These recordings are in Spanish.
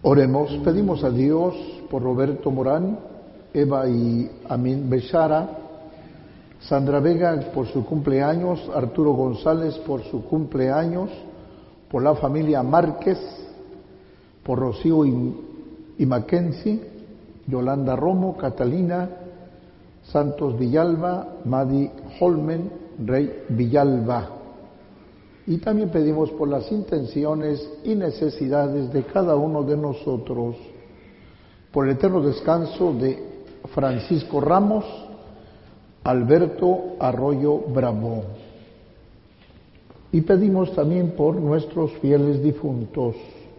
Oremos, pedimos a Dios por Roberto Morán, Eva y Amin Bechara, Sandra Vega por su cumpleaños, Arturo González por su cumpleaños, por la familia Márquez, por Rocío y Mackenzie, Yolanda Romo, Catalina, Santos Villalba, Madi Holmen, Rey Villalba. Y también pedimos por las intenciones y necesidades de cada uno de nosotros, por el eterno descanso de Francisco Ramos, Alberto Arroyo Bravo. Y pedimos también por nuestros fieles difuntos.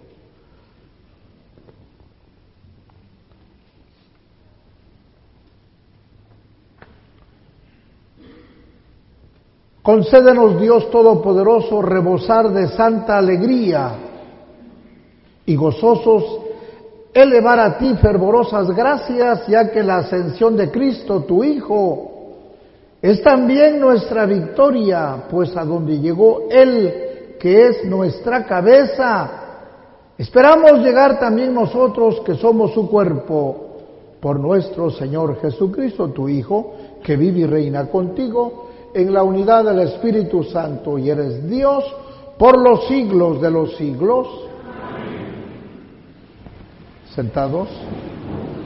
Concédenos, Dios Todopoderoso, rebosar de santa alegría y gozosos elevar a ti fervorosas gracias, ya que la ascensión de Cristo, tu Hijo, es también nuestra victoria, pues a donde llegó Él, que es nuestra cabeza, esperamos llegar también nosotros, que somos su cuerpo, por nuestro Señor Jesucristo, tu Hijo, que vive y reina contigo en la unidad del Espíritu Santo, y eres Dios por los siglos de los siglos. Amén. Sentados.